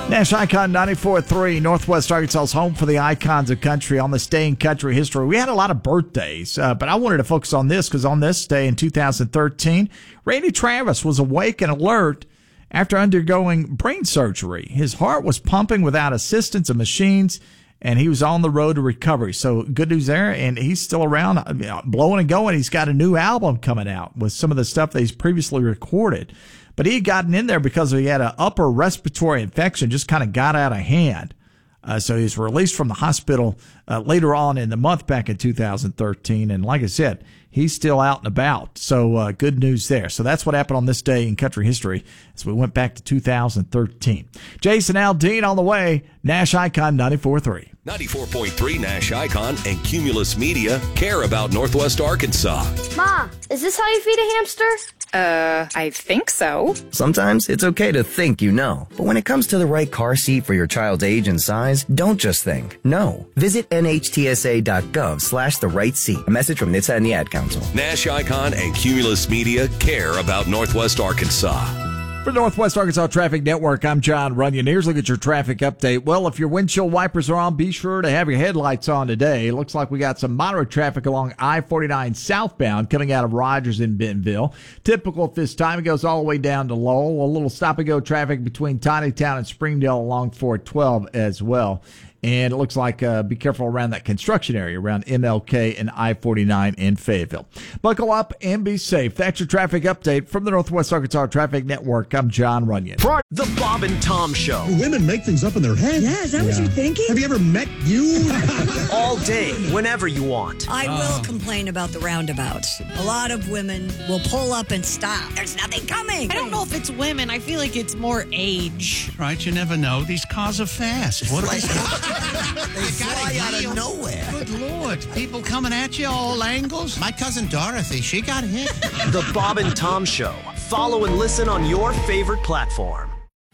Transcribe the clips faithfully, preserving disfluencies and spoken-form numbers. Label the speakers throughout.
Speaker 1: Nash Icon ninety-four point three, Northwest Arkansas's home for the icons of country on this day in country history. We had a lot of birthdays, uh, but I wanted to focus on this because on this day in two thousand thirteen, Randy Travis was awake and alert after undergoing brain surgery. His heart was pumping without assistance of machines, and he was on the road to recovery. So good news there, and he's still around, blowing and going. He's got a new album coming out with some of the stuff that he's previously recorded. But he had gotten in there because he had an upper respiratory infection, just kind of got out of hand. Uh, so he was released from the hospital uh, later on in the month back in two thousand thirteen. And like I said, he's still out and about. So uh, good news there. So that's what happened on this day in country history as we went back to two thousand thirteen. Jason Aldean on the way. Nash Icon ninety-four point three.
Speaker 2: ninety-four point three Nash Icon and Cumulus Media care about Northwest Arkansas.
Speaker 3: Ma, is this how you feed a hamster?
Speaker 4: Uh, I think so.
Speaker 5: Sometimes it's okay to think you know. But when it comes to the right car seat for your child's age and size, don't just think. No. Visit nhtsa.gov slash the right seat. A message from N H T S A and the Ad Council.
Speaker 2: Nash Icon and Cumulus Media care about Northwest Arkansas.
Speaker 1: For Northwest Arkansas Traffic Network, I'm John Runyon. Here's a look at your traffic update. Well, if your windshield wipers are on, be sure to have your headlights on today. It looks like we got some moderate traffic along I forty-nine southbound coming out of Rogers in Bentonville. Typical at this time, it goes all the way down to Lowell. A little stop-and-go traffic between Tinytown and Springdale along four twelve as well. And it looks like uh, be careful around that construction area around M L K and I forty-nine in Fayetteville. Buckle up and be safe. That's your traffic update from the Northwest Arkansas Traffic Network. I'm John Runyon.
Speaker 6: The Bob and Tom Show.
Speaker 7: Women make things up in their head.
Speaker 8: Yeah, is that yeah. what you're thinking?
Speaker 7: Have you ever met you?
Speaker 6: All day, whenever you want.
Speaker 8: I will complain about the roundabouts. A lot of women will pull up and stop. There's nothing coming.
Speaker 9: I don't know if it's women. I feel like it's more age.
Speaker 10: Right, you never know. These cars are fast. What
Speaker 6: Like-
Speaker 10: are
Speaker 6: They fly out of nowhere.
Speaker 10: Good Lord. People coming at you all angles. My cousin Dorothy, she got hit.
Speaker 6: The Bob and Tom Show. Follow and listen on your favorite platform.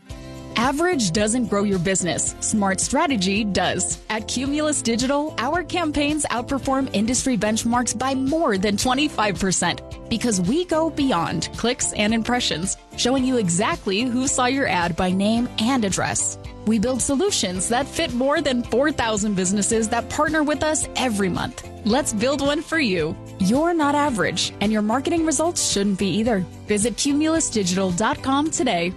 Speaker 11: Average doesn't grow your business. Smart strategy does. At Cumulus Digital, our campaigns outperform industry benchmarks by more than twenty-five percent because we go beyond clicks and impressions, showing you exactly who saw your ad by name and address. We build solutions that fit more than four thousand businesses that partner with us every month. Let's build one for you. You're not average, and your marketing results shouldn't be either. Visit cumulus digital dot com today.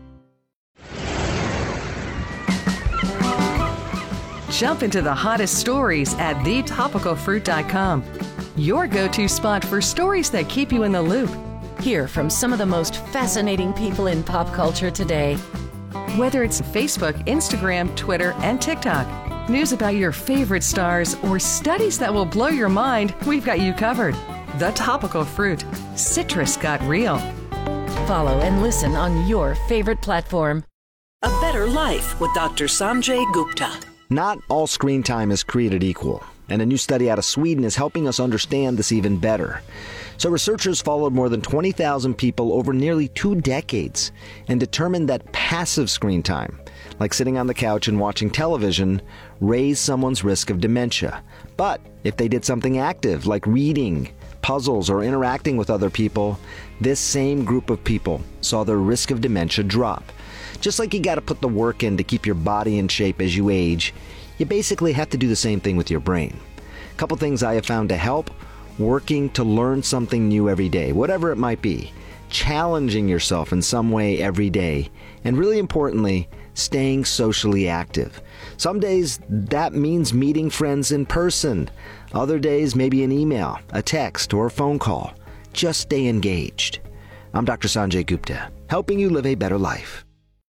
Speaker 12: Jump into the hottest stories at the topical fruit dot com. Your go-to spot for stories that keep you in the loop.
Speaker 13: Hear from some of the most fascinating people in pop culture today.
Speaker 12: Whether it's Facebook, Instagram, Twitter, and TikTok, news about your favorite stars, or studies that will blow your mind, we've got you covered. The Topical Fruit. Citrus got real.
Speaker 13: Follow and listen on your favorite platform.
Speaker 14: A Better Life with Doctor Sanjay Gupta.
Speaker 15: Not all screen time is created equal, and a new study out of Sweden is helping us understand this even better. So researchers followed more than twenty thousand people over nearly two decades and determined that passive screen time, like sitting on the couch and watching television, raised someone's risk of dementia. But if they did something active, like reading, puzzles, or interacting with other people, this same group of people saw their risk of dementia drop. Just like you got to put the work in to keep your body in shape as you age, you basically have to do the same thing with your brain. A couple things I have found to help: working to learn something new every day, whatever it might be, challenging yourself in some way every day, and really importantly, staying socially active. Some days that means meeting friends in person. Other days maybe an email, a text, or a phone call. Just stay engaged. I'm Doctor Sanjay Gupta, helping you live a better life.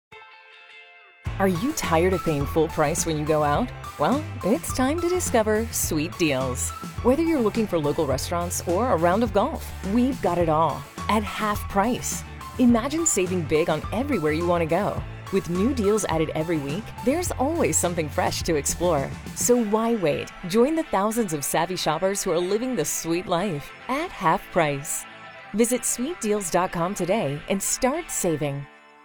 Speaker 16: Are you tired of paying full price when you go out? Well, it's time to discover Sweet Deals. Whether you're looking for local restaurants or a round of golf, we've got it all at half price. Imagine saving big on everywhere you want to go. With new deals added every week, there's always something fresh to explore. So why wait? Join the thousands of savvy shoppers who are living the sweet life at half price. Visit sweet deals dot com today and start saving.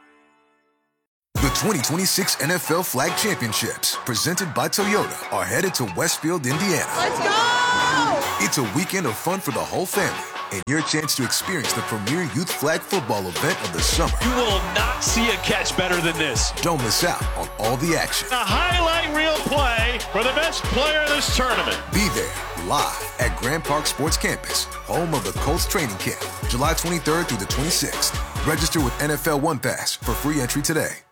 Speaker 17: The twenty twenty-six N F L Flag Championships, presented by Toyota, are headed to Westfield, Indiana.
Speaker 9: Let's go!
Speaker 17: It's a weekend of fun for the whole family. and your chance to experience the premier youth flag football event of the summer.
Speaker 18: You will not see a catch better than this.
Speaker 17: Don't miss out on all the action.
Speaker 18: A highlight reel play for the best player of this tournament.
Speaker 17: Be there live at Grand Park Sports Campus, home of the Colts training camp, July twenty-third through the twenty-sixth. Register with N F L One Pass for free entry today.